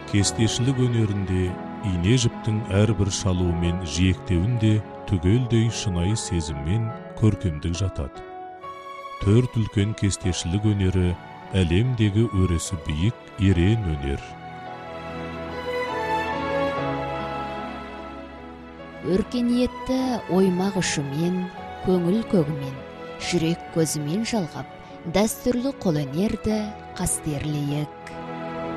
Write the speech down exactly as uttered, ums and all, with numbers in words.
Кестешілік өнерінде ине жіптің әрбір шалуы мен жиектеуінде түгелдей шынайы сезіммен көркемдік жатады. Төрт үлкен кестешілік өнері әлемдегі өресі биік ерен өнер. Өркениетті оймақ ұшымен, көңіл көгімен, жүрек көзімен жалғап, дәстүрлі қолөнерді қастерлейік.